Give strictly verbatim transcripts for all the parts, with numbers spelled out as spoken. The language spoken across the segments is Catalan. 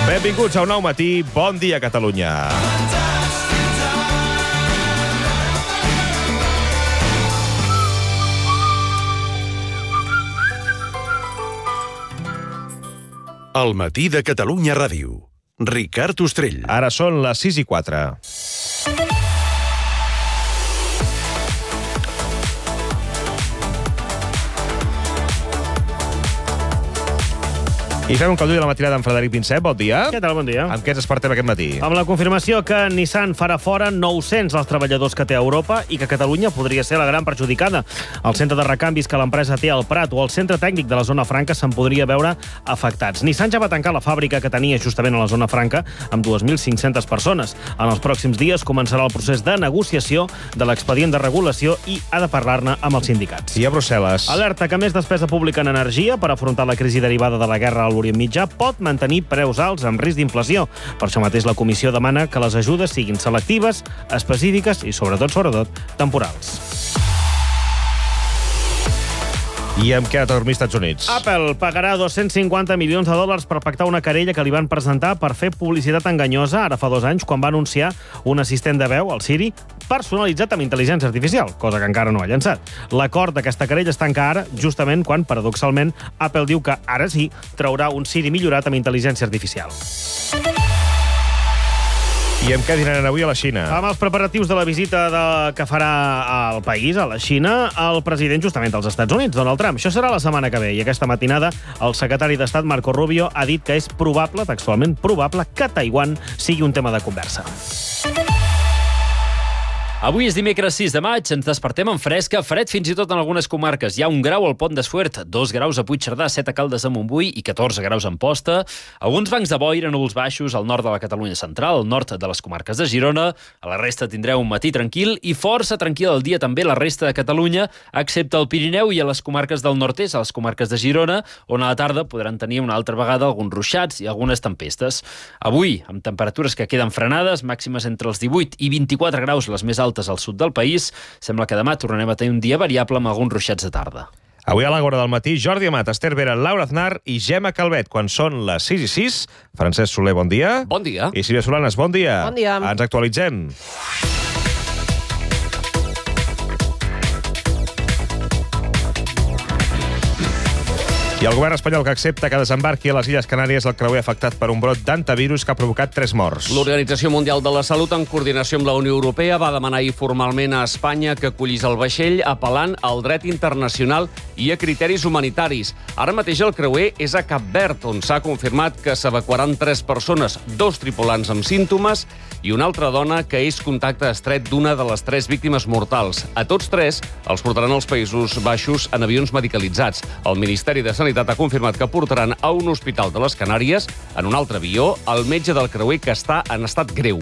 Benvinguts a un nou matí. Bon dia, Catalunya. El matí de Catalunya Ràdio. Ricard Ostrell. Ara són les sis i quatre. I fem un caldú de la matinada amb Frederic Pinsep. Bon dia. Què tal? Bon dia. Amb què ens despertem aquest matí? Amb la confirmació que Nissan farà fora nou-cents dels treballadors que té a Europa i que Catalunya podria ser la gran perjudicada. El centre de recanvis que l'empresa té al Prat o el centre tècnic de la zona franca se'n podria veure afectats. Nissan ja va tancar la fàbrica que tenia justament a la zona franca amb dues mil cinc-centes persones. En els pròxims dies començarà el procés de negociació de l'expedient de regulació i ha de parlar-ne amb els sindicats. I a Brussel·les. Alerta que més despesa pública en energia per afrontar la crisi derivada de la guerra a l'Orient Mitjà pot mantenir preus alts amb risc d'inflació. Per això mateix la Comissió demana que les ajudes siguin selectives, específiques i, sobretot, sobretot, temporals. I amb què ha de dormir als Estats Units? Apple pagarà dos-cents cinquanta milions de dòlars per pactar una querella que li van presentar per fer publicitat enganyosa ara fa dos anys quan va anunciar un assistent de veu, el Siri, personalitzat amb intel·ligència artificial, cosa que encara no ha llançat. L'acord d'aquesta querella es tanca ara, justament quan, paradoxalment, Apple diu que ara sí traurà un Siri millorat amb intel·ligència artificial. I amb què dinaran avui a la Xina? Amb els preparatius de la visita de... que farà al país, a la Xina, el president justament dels Estats Units, Donald Trump. Això serà la setmana que ve i aquesta matinada el secretari d'Estat, Marco Rubio, ha dit que és probable, textualment probable, que Taiwan sigui un tema de conversa. Avui és dimecres sis de maig, ens despertem en fresca, fred fins i tot en algunes comarques. Hi ha un grau al Pont de Suert, dos graus a Puigcerdà, set a Caldes de Montbui i catorze graus a Amposta. Alguns bancs de boira, núvols baixos al nord de la Catalunya central, al nord de les comarques de Girona. A la resta tindreu un matí tranquil i força tranquil el dia també la resta de Catalunya, excepte al Pirineu i a les comarques del nord-est, a les comarques de Girona, on a la tarda podran tenir una altra vegada alguns ruixats i algunes tempestes. Avui, amb temperatures que queden frenades, màximes entre els divuit i vint-i-quatre graus, les més altes al sud del país, sembla que demà tornarem a tenir un dia variable amb alguns ruixats de tarda. Avui a l'Àgora del matí, Jordi Amat, Esther Vera, Laura Aznar i Gemma Calvet, quan són les sis i sis. Francesc Soler, bon dia. Bon dia. I Sílvia Solanes, bon dia. Bon dia. Ens actualitzem. I el govern espanyol que accepta que desembarqui a les Illes Canàries el creuer afectat per un brot d'antivirus que ha provocat tres morts. L'Organització Mundial de la Salut, en coordinació amb la Unió Europea, va demanar ahir formalment a Espanya que acollís el vaixell apel·lant al dret internacional i a criteris humanitaris. Ara mateix el creuer és a Cap Verd, on s'ha confirmat que s'evacuaran tres persones, dos tripulants amb símptomes i una altra dona que és contacte estret d'una de les tres víctimes mortals. A tots tres els portaran als Països Baixos en avions medicalitzats. El Ministeri de Sanitat ha confirmat que portaran a un hospital de les Canàries, en un altre avió, el metge del creuer que està en estat greu.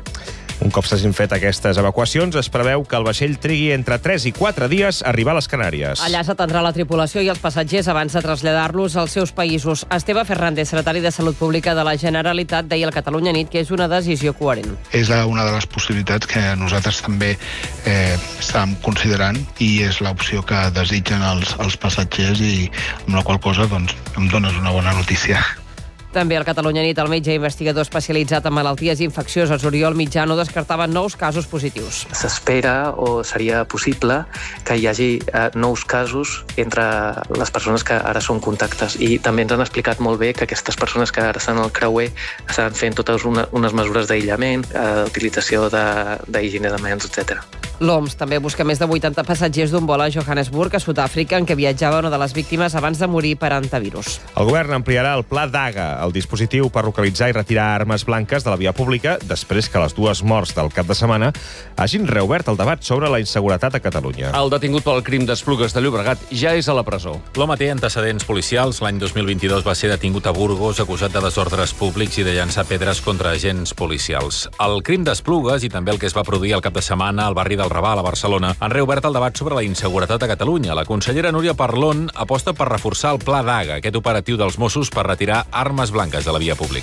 Un cop s'hagin fet aquestes evacuacions, es preveu que el vaixell trigui entre tres i quatre dies a arribar a les Canàries. Allà s'atendrà la tripulació i els passatgers abans de traslladar-los als seus països. Esteve Fernández, secretari de Salut Pública de la Generalitat, deia al Catalunya Nit que és una decisió coherent. És una de les possibilitats que nosaltres també eh, estàvem considerant i és l'opció que desitgen els, els passatgers i amb la qual cosa doncs, em dones una bona notícia. També al Catalunya Nit, el metge investigador especialitzat en malalties infeccioses Oriol Mitjano descartava nous casos positius. S'espera o seria possible que hi hagi eh, nous casos entre les persones que ara són contactes i també ens han explicat molt bé que aquestes persones que ara estan al creuer estan fent totes una, unes mesures d'aïllament, eh, utilització d'higiene de, de mans, etcètera. L'O M S també busca més de vuitanta passatgers d'un vol a Johannesburg, a Sud-àfrica, en què viatjava una de les víctimes abans de morir per antivirus. El govern ampliarà el Pla Daga, el dispositiu per localitzar i retirar armes blanques de la via pública després que les dues morts del cap de setmana hagin reobert el debat sobre la inseguretat a Catalunya. El detingut pel crim d'Esplugues de Llobregat ja és a la presó. L'home té antecedents policials. L'any dos mil vint-i-dos va ser detingut a Burgos acusat de desordres públics i de llançar pedres contra agents policials. El crim d'Esplugues i també el que es va produir el cap de setmana al barri del Raval, a Barcelona, han reobert el debat sobre la inseguretat a Catalunya. La consellera Núria Parlon aposta per reforçar el Pla Daga, aquest operatiu dels Mossos per retirar armes blanques de la via pública.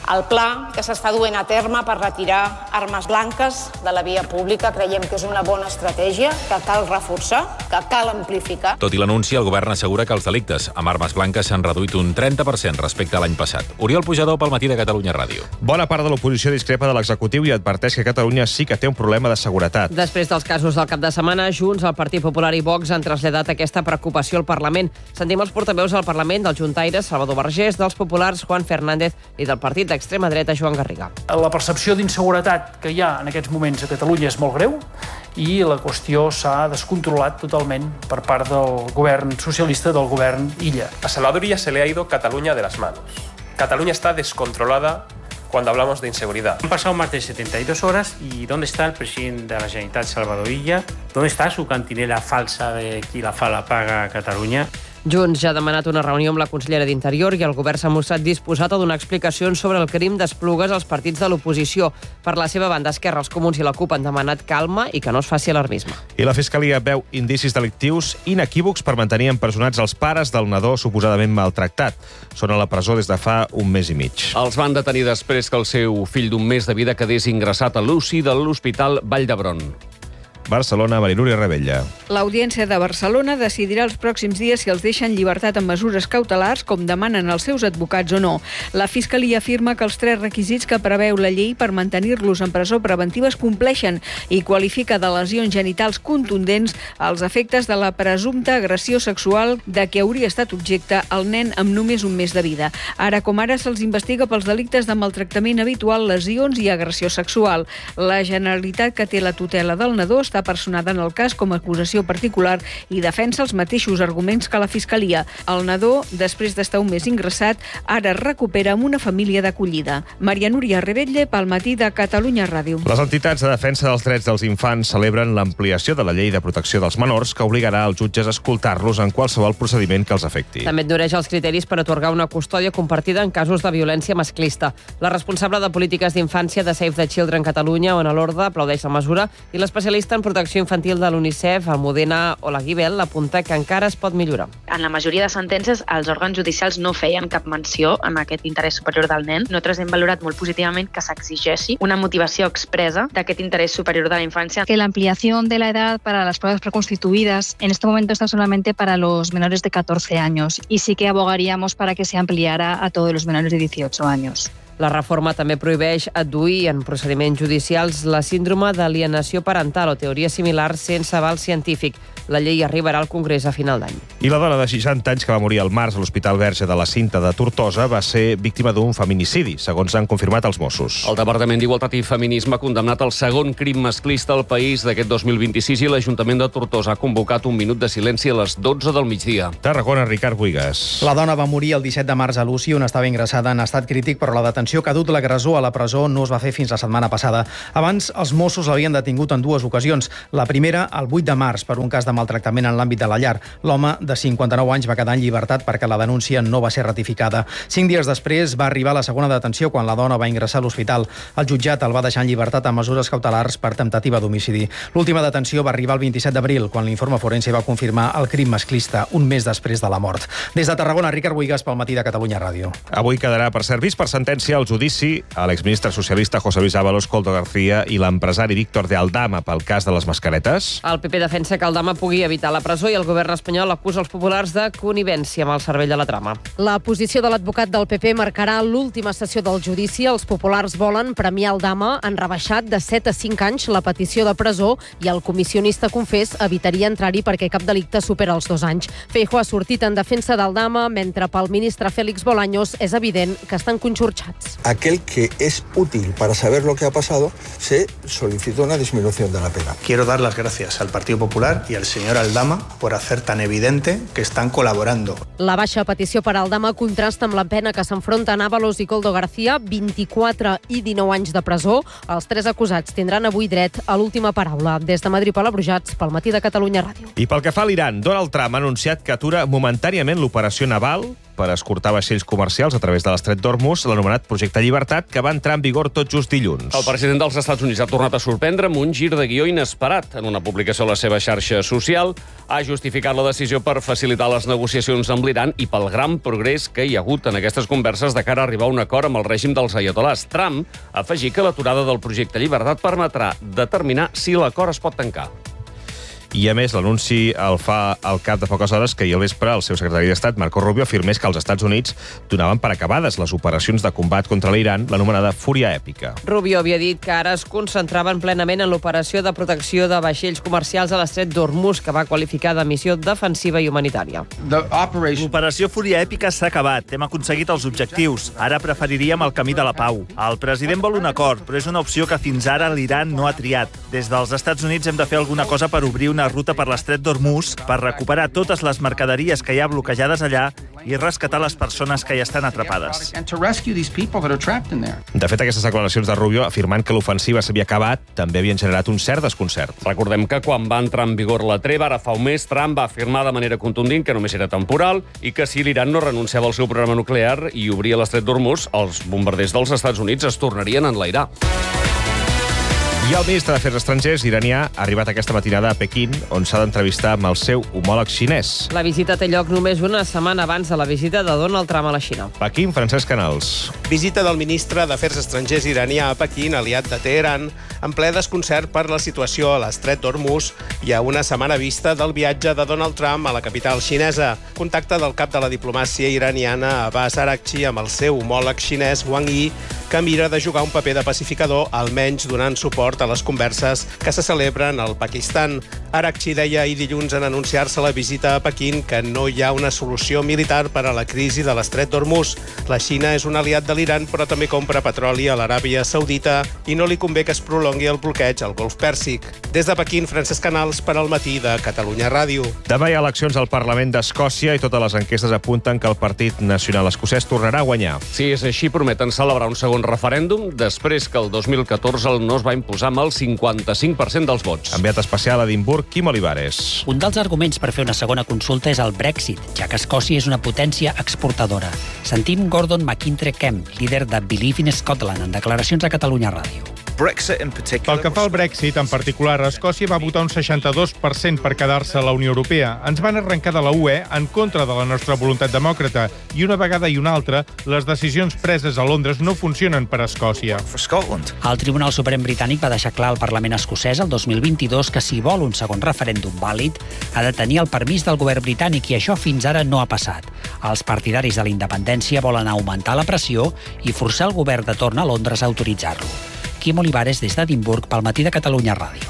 El pla que s'està duent a terme per retirar armes blanques de la via pública creiem que és una bona estratègia, que cal reforçar, que cal amplificar. Tot i l'anunci, el govern assegura que els delictes amb armes blanques s'han reduït un trenta per cent respecte a l'any passat. Oriol Pujador, pel Matí de Catalunya Ràdio. Bona part de l'oposició discrepa de l'executiu i adverteix que Catalunya sí que té un problema de seguretat. Després dels casos del cap de setmana, Junts, el Partit Popular i Vox han traslladat aquesta preocupació al Parlament. Sentim els portaveus al Parlament del Juntaires, Salvador Vergés, dels Populars, Juan Fernández, i del partit d'extrema dreta, Joan Garriga. La percepció d'inseguretat que hi ha en aquests moments a Catalunya és molt greu i la qüestió s'ha descontrolat totalment per part del govern socialista, del govern Illa. A Salvador Illa se le ha ido Cataluña de las manos. Cataluña está descontrolada cuando hablamos de inseguridad. Han pasado más de setenta y dos horas y ¿dónde está el presidente de la Generalitat, Salvador Illa? ¿Dónde está su cantinela falsa de qui la fa la paga a Catalunya? Junts ja ha demanat una reunió amb la consellera d'Interior i el govern s'ha mostrat disposat a donar explicacions sobre el crim d'Esplugues als partits de l'oposició. Per la seva banda, Esquerra, els Comuns i la CUP han demanat calma i que no es faci alarmisme. I la Fiscalia veu indicis delictius inequívocs per mantenir empresonats els pares del nadó suposadament maltractat. Són a la presó des de fa un mes i mig. Els van detenir després que el seu fill d'un mes de vida quedés ingressat a l'U C I de l'Hospital Vall d'Hebron. Barcelona, Marinúria Rebella. L'Audiència de Barcelona decidirà els pròxims dies si els deixa en llibertat amb mesures cautelars, com demanen els seus advocats o no. La Fiscalia afirma que els tres requisits que preveu la llei per mantenir-los en presó preventiva es compleixen i qualifica de lesions genitals contundents els efectes de la presumpta agressió sexual de què hauria estat objecte el nen amb només un mes de vida. Ara com ara se'ls investiga pels delictes de maltractament habitual, lesions i agressió sexual. La Generalitat, que té la tutela del nadó, està personada en el cas com a acusació particular i defensa els mateixos arguments que la Fiscalia. El nadó, després d'estar un mes ingressat, ara es recupera amb una família d'acollida. Maria Núria Rebetlle, pel Matí de Catalunya Ràdio. Les entitats de defensa dels drets dels infants celebren l'ampliació de la llei de protecció dels menors que obligarà els jutges a escoltar-los en qualsevol procediment que els afecti. També endureix els criteris per atorgar una custòdia compartida en casos de violència masclista. La responsable de polítiques d'infància de Save the Children Catalunya, Ona Lorda, aplaudeix la mesura i l'especialista en protecció infantil de l'UNICEF, Almudena Olaguibel, apunta que encara es pot millorar. En la majoria de sentències, els òrgans judicials no feien cap menció en aquest interès superior del nen. Nosaltres hem valorat molt positivament que s'exigeixi una motivació expresa d'aquest interés superior de la infància. Que la ampliación de la edad para las pruebas preconstituidas en este momento está solamente para los menores de catorce años y sí que abogaríamos para que se ampliara a todos los menores de dieciocho años. La reforma també prohibeix adduir en procediments judicials la síndrome d'alienació parental o teoria similar sense aval científic. La llei arribarà al Congrés a final d'any. I la dona de seixanta anys que va morir al març a l'Hospital Verge de la Cinta de Tortosa va ser víctima d'un feminicidi, segons han confirmat els Mossos. El Departament d'Igualtat i Feminisme ha condemnat el segon crim masclista al país d'aquest dos mil vint-i-sis i l'Ajuntament de Tortosa ha convocat un minut de silenci a les dotze del migdia. Tarragona, Ricard Buigas. La dona va morir el disset de març a l'U C I, on estava ingressada en estat crític, però la detenció que ha dut l'agressor a la presó no es va fer fins la setmana passada. Abans, els Mossos l'havien detingut en dues ocasions. La primera, el vuit de març, per un cas de maltractament en l'àmbit de la llar. L'home, de cinquanta-nou anys, va quedar en llibertat perquè la denúncia no va ser ratificada. Cinc dies després va arribar la segona detenció quan la dona va ingressar a l'hospital. El jutjat el va deixar en llibertat amb mesures cautelars per temptativa d'homicidi. L'última detenció va arribar el vint-i-set d'abril, quan l'informe forense va confirmar el crim masclista un mes després de la mort. Des de Tarragona, Ricard Buigas, pel Matí de Catalunya Ràdio. Avui quedarà per ser vist per sentència el judici a l'exministre socialista José Luis Ábalos, Koldo García i l'empresari Víctor de Aldama pel cas de les mascaretes. El P P defensa que Aldama pugui evitar la presó i el govern espanyol acusa els populars de connivència amb el cervell de la trama. La posició de l'advocat del P P marcarà l'última sessió del judici. Els populars volen premiar Aldama. Han rebaixat de set a cinc anys la petició de presó i el comissionista confés evitaria entrar-hi perquè cap delicte supera els dos anys. Feijóo ha sortit en defensa d'Aldama, mentre pel ministre Félix Bolaños és evident que estan conxorxats. Aquel que es útil para saber lo que ha pasado, se solicitó una disminución de la pena. Quiero dar las gracias al Partido Popular y al señor Aldama por hacer tan evidente que están colaborando. La baixa petició per Aldama contrasta amb la pena que s'enfronten Ábalos i Koldo García, vint-i-quatre i dinou anys de presó. Els tres acusats tindran avui dret a l'última paraula. Des de Madrid, Paula Brujats, pel Matí de Catalunya Ràdio. I pel que fa a l'Iran, Donald Trump ha anunciat que atura momentàniament l'operació naval per escortar vaixells comercials a través de l'estret d'Hormuz, l'anomenat Projecte Llibertat, que va entrar en vigor tot just dilluns. El president dels Estats Units ha tornat a sorprendre amb un gir de guió inesperat. En una publicació a la seva xarxa social ha justificat la decisió per facilitar les negociacions amb l'Iran i pel gran progrés que hi ha hagut en aquestes converses de cara a arribar a un acord amb el règim dels aiatolars. Trump ha afegit que l'aturada del Projecte Llibertat permetrà determinar si l'acord es pot tancar. I, a més, l'anunci el fa al cap de poques hores que ahir al vespre el seu secretari d'Estat, Marco Rubio, afirmés que els Estats Units donaven per acabades les operacions de combat contra l'Iran, l'anomenada Fúria Èpica. Rubio havia dit que ara es concentraven plenament en l'operació de protecció de vaixells comercials a l'estret d'Hormuz, que va qualificar de missió defensiva i humanitària. L'operació Fúria Èpica s'ha acabat. Hem aconseguit els objectius. Ara preferiríem el camí de la pau. El president vol un acord, però és una opció que fins ara l'Iran no ha triat. Des dels Estats Units hem de fer alguna cosa per obrir una una ruta per l'estret d'Hormuz per recuperar totes les mercaderies que hi ha bloquejades allà i rescatar les persones que hi estan atrapades. De fet, aquestes declaracions de Rubio, afirmant que l'ofensiva s'havia acabat, també havien generat un cert desconcert. Recordem que quan va entrar en vigor la treva, ara fa un mes, Trump va afirmar de manera contundent que només era temporal i que si l'Iran no renunciava al seu programa nuclear i obria l'estret d'Hormuz, els bombarders dels Estats Units es tornarien a enlairar. I el ministre d'Afers Estrangers iranià ha arribat aquesta matinada a Pequín, on s'ha d'entrevistar amb el seu homòleg xinès. La visita té lloc només una setmana abans de la visita de Donald Trump a la Xina. Pequín, Francesc Canals. Visita del ministre d'Afers Estrangers iranià a Pequín, aliat de Teheran, en ple desconcert per la situació a l'estret d'Hormuz i a una setmana vista del viatge de Donald Trump a la capital xinesa. Contacte del cap de la diplomàcia iraniana, Abbas Araghchi, amb el seu homòleg xinès Wang Yi, que mira de jugar un paper de pacificador, almenys donant suport a les converses que se celebren al Pakistan. Araghchi deia ahir dilluns en anunciar-se la visita a Pequín que no hi ha una solució militar per a la crisi de l'estret d'Hormuz. La Xina és un aliat de l'Iran, però també compra petroli a l'Aràbia Saudita i no li convé que es prolongui el bloqueig al Golf Pèrsic. Des de Pequín, Francesc Canals per al Matí de Catalunya Ràdio. Demà hi ha eleccions al Parlament d'Escòcia i totes les enquestes apunten que el Partit Nacional Escocès tornarà a guanyar. Si és així, prometen celebrar un segon referèndum després que el dos mil catorze no es va imposar amb el cinquanta-cinc per cent dels vots. Enviat especial a Edimburg, Quim Olivares. Un dels arguments per fer una segona consulta és el Brexit, ja que Escòcia és una potència exportadora. Sentim Gordon McIntyre Kemp, líder de Believe in Scotland, en declaracions a Catalunya Ràdio. Pel que fa al Brexit, en particular, Escòcia va votar un seixanta-dos per cent per quedar-se a la Unió Europea. Ens van arrencar de la U E en contra de la nostra voluntat demòcrata i una vegada i una altra, les decisions preses a Londres no funcionen per a Escòcia. El Tribunal Suprem britànic va deixar clar al Parlament escocès el dos mil vint-i-dos que si vol un segon referèndum vàlid ha de tenir el permís del govern britànic i això fins ara no ha passat. Els partidaris de la independència volen augmentar la pressió i forçar el govern de torn a Londres a autoritzar-lo. Quim Olivares, des d'Edimburg, pel Matí de Catalunya Ràdio.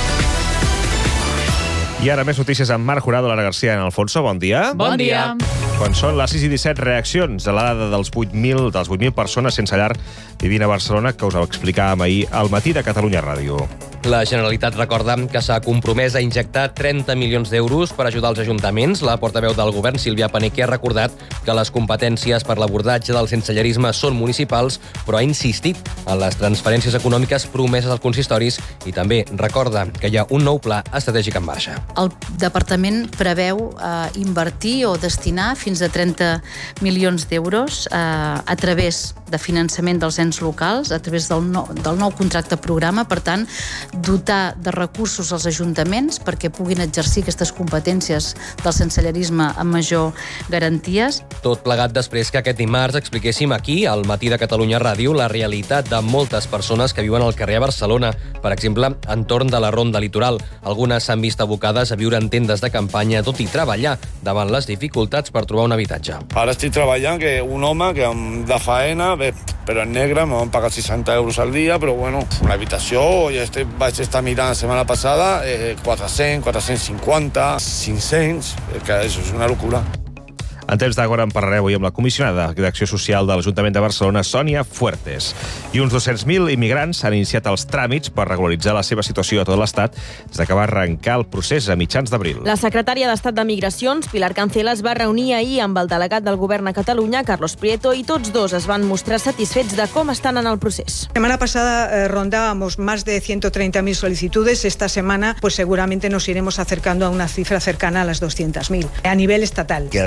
I ara més notícies amb Marc Jurado, Lara García i Alfonso. Bon dia. Bon dia. Quan són les sis i disset, reaccions a la dada dels vuit mil dels vuit mil persones sense llar vivint a Barcelona, que us ho explicàvem ahir al Matí de Catalunya Ràdio. La Generalitat recorda que s'ha compromès a injectar trenta milions d'euros per ajudar els ajuntaments. La portaveu del govern, Sílvia Paneque, ha recordat que les competències per l'abordatge del sensellarisme són municipals, però ha insistit en les transferències econòmiques promeses als consistoris i també recorda que hi ha un nou pla estratègic en marxa. El departament preveu eh, invertir o destinar fins a trenta milions d'euros eh, a través de finançament dels ens locals, a través del nou, del nou contracte programa, per tant, dotar de recursos als ajuntaments perquè puguin exercir aquestes competències del sensellarisme amb major garanties. Tot plegat després que aquest dimarts expliquéssim aquí, al Matí de Catalunya Ràdio, la realitat de moltes persones que viuen al carrer a Barcelona, per exemple, entorn de la Ronda Litoral. Algunes s'han vist abocades a viure en tendes de campanya, tot i treballar davant les dificultats per trobar un habitatge. Ara estic treballant, que un home que de faena, bé, però en negre, me van pagar seixanta euros al dia, però bueno, una habitació, ja estic, vaig estar mirant la setmana passada, eh, quatre-cents, quatre-cents cinquanta, cinc-cents, que això és una locura. En temps d'agora en parlareu avui amb la comissionada d'Acció Social de l'Ajuntament de Barcelona, Sònia Fuertes. I uns dos-cents mil immigrants han iniciat els tràmits per regularitzar la seva situació a tot l'Estat des que va arrencar el procés a mitjans d'abril. La secretària d'Estat de Migracions, Pilar Cancela, es va reunir ahir amb el delegat del Govern a Catalunya, Carlos Prieto, i tots dos es van mostrar satisfets de com estan en el procés. La semana pasada eh, rondábamos más de ciento treinta mil solicitudes. Esta semana, pues seguramente nos iremos acercando a una cifra cercana a las doscientos mil a nivel estatal. Que el Real de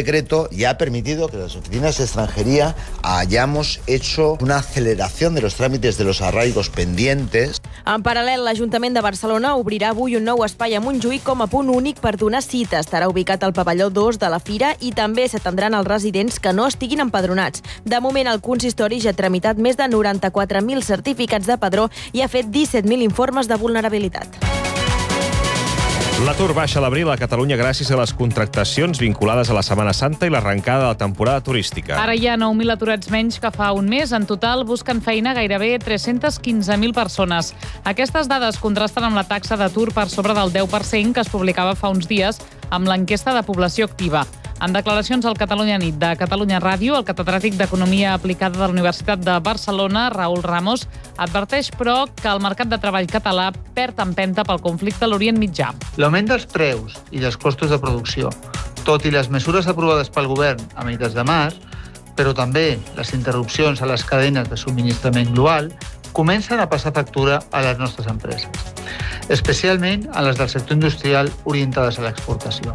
decreto ya ha permitido que las oficinas de extranjería hayamos hecho una aceleración de los trámites de los arraigos pendientes. En paral·lel, l'Ajuntament de Barcelona obrirà avui un nou espai a Montjuïc com a punt únic per donar cita. Estarà ubicat al pavelló dos de la Fira i també s'atendran els residents que no estiguin empadronats. De moment, el consistori ja ha tramitat més de noranta-quatre mil certificats de padró i ha fet disset mil informes de vulnerabilitat. L'atur baixa a l'abril a Catalunya gràcies a les contractacions vinculades a la Setmana Santa i l'arrencada de la temporada turística. Ara hi ha nou mil aturats menys que fa un mes. En total busquen feina gairebé tres-cents quinze mil persones. Aquestes dades contrasten amb la taxa d'atur per sobre del deu per cent que es publicava fa uns dies amb l'enquesta de població activa. En declaracions al Catalunya Nit de Catalunya Ràdio, el catedràtic d'Economia Aplicada de la Universitat de Barcelona, Raül Ramos, adverteix, però, que el mercat de treball català perd empenta pel conflicte a l'Orient Mitjà. L'augment dels preus i dels costos de producció, tot i les mesures aprovades pel govern a meitats de març, però també les interrupcions a les cadenes de subministrament global, comencen a passar factura a les nostres empreses, especialment a les del sector industrial orientades a l'exportació.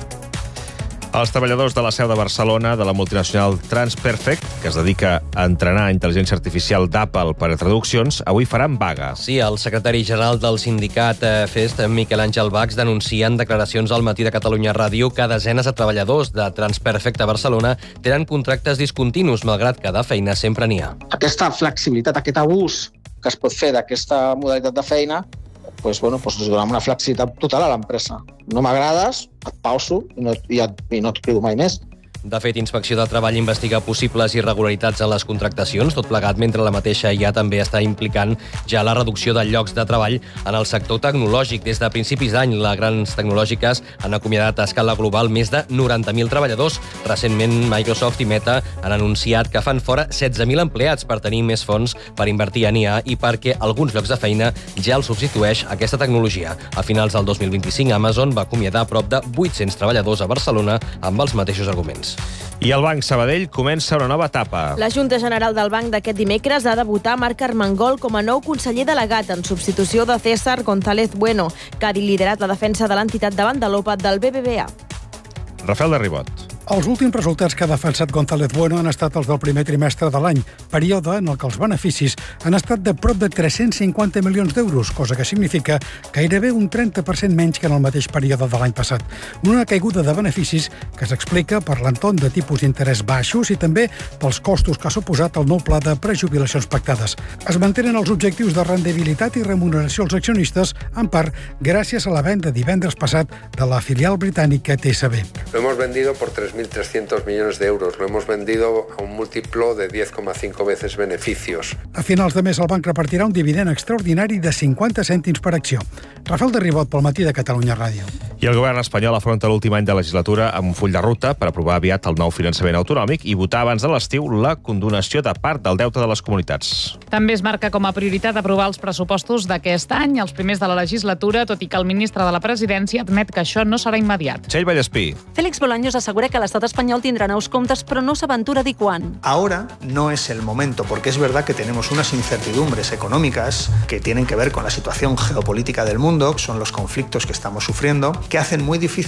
Els treballadors de la seu de Barcelona de la multinacional Transperfect, que es dedica a entrenar intel·ligència artificial d'Apple per a traduccions, avui faran vaga. Sí, el secretari general del sindicat FEST, Miquel Àngel Bax, denuncia en declaracions al Matí de Catalunya Ràdio que desenes de treballadors de Transperfect a Barcelona tenen contractes discontinus, malgrat que de feina sempre n'hi ha. Aquesta flexibilitat, aquest abús que es pot fer d'aquesta modalitat de feina, pues, bueno, pues ens donem una flexibilitat total a l'empresa. No m'agrades, et pauso i no, i, et, i no et crido mai més. De fet, Inspecció de Treball investiga possibles irregularitats en les contractacions, tot plegat mentre la mateixa ja també està implicant ja la reducció de llocs de treball en el sector tecnològic. Des de principis d'any, les grans tecnològiques han acomiadat a escala global més de noranta mil treballadors. Recentment, Microsoft i Meta han anunciat que fan fora setze mil empleats per tenir més fons per invertir en I A i perquè alguns llocs de feina ja els substitueix aquesta tecnologia. A finals del dos mil vint-i-cinc, Amazon va acomiadar a prop de vuit-cents treballadors a Barcelona amb els mateixos arguments. I el Banc Sabadell comença una nova etapa. La Junta General del Banc d'aquest dimecres ha de votar Marc Armengol com a nou conseller delegat en substitució de César González Bueno, que ha liderat la defensa de l'entitat davant de l'O P A del B B V A. Rafael de Ribot. Els últims resultats que ha defensat González Bueno han estat els del primer trimestre de l'any, període en el que els beneficis han estat de prop de tres-cents cinquanta milions d'euros, cosa que significa gairebé un trenta per cent menys que en el mateix període de l'any passat. Una caiguda de beneficis que s'explica per l'entorn de tipus d'interès baixos i també pels costos que ha suposat el nou pla de prejubilacions pactades. Es mantenen els objectius de rendibilitat i remuneració als accionistes, en part gràcies a la venda divendres passat de la filial britànica T S B. Lo hemos vendido por tres mil trescientos millones de euros. Lo hemos vendido a un múltiplo de diez coma cinco veces beneficios. A finals de mes el banc repartirà un dividend extraordinari de cinquanta cèntims per acció. Rafael de Ribot pel Matí de Catalunya Ràdio. I el govern espanyol afronta l'últim any de legislatura amb un full de ruta per aprovar aviat el nou finançament autonòmic i votar abans de l'estiu la condonació de part del deute de les comunitats. També es marca com a prioritat aprovar els pressupostos d'aquest any, els primers de la legislatura, tot i que el ministre de la Presidència admet que això no serà immediat. Txell Vallespí. Félix Bolaños assegura que l'estat espanyol tindrà nous comptes, però no s'aventura a dir quan. Ahora no es el momento, porque es verdad que tenemos unas incertidumbres económicas que tienen que ver con la situación geopolítica del mundo, son los conflictos que estamos sufriendo, que hacen muy difícil